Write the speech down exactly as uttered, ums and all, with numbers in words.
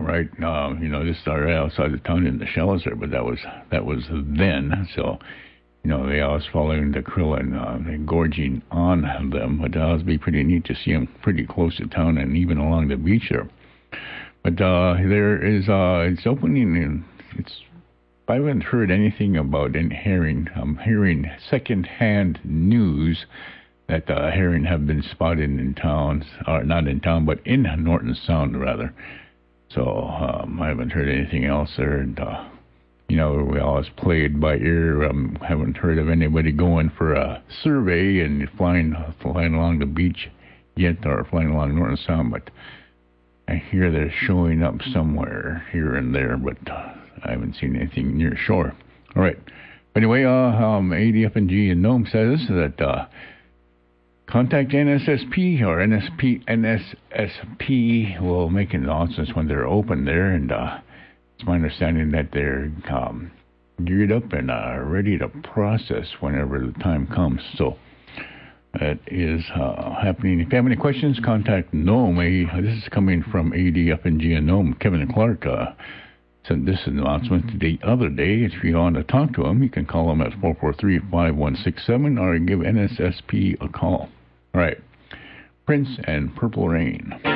right? Uh, you know, just right outside the town in the shallows there, but that was that was then. So, you know, they always following the krill and uh, gorging on them. But uh, it'd be pretty neat to see them pretty close to town and even along the beach there. But uh, there is, uh, it's opening, and it's, I haven't heard anything about any herring. I'm hearing second-hand news that uh, herring have been spotted in towns, or not in town, but in Norton Sound, rather. So um, I haven't heard anything else there. And, uh, you know, we always played by ear. Um, haven't heard of anybody going for a survey and flying, flying along the beach yet, or flying along Norton Sound, but I hear they're showing up somewhere here and there, but uh, I haven't seen anything near shore. All right. Anyway, uh, um, A D F N G in Nome says that uh, contact N S S P or N S P, N S S P will make announcements when they're open there, and uh, it's my understanding that they're um, geared up and uh, ready to process whenever the time comes. So that is uh, happening. If you have any questions, contact Nome. This is coming from A D F N G and Nome. Kevin Clark uh, sent this announcement the other day. If you want to talk to him, you can call him at four four three, five one six seven or give N S S P a call. All right. Prince and Purple Rain.